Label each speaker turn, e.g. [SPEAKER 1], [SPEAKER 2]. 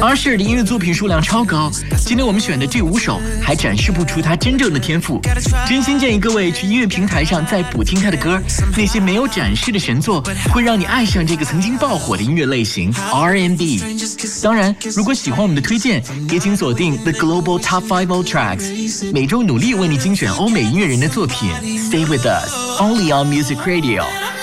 [SPEAKER 1] Usher 的音乐作品数量超高，今天我们选的这5首还展示不出他真正的天赋。真心建议各位去音乐平台上再补听他的歌，那些没有展示的神作会让你爱上这个曾经爆火的音乐类型 R&B。当然，如果喜欢我们的推荐，也请锁定 The Global Top 50 Tracks， 每周努力为你精选欧美音乐人的作品。Stay with us, only on Music Radio。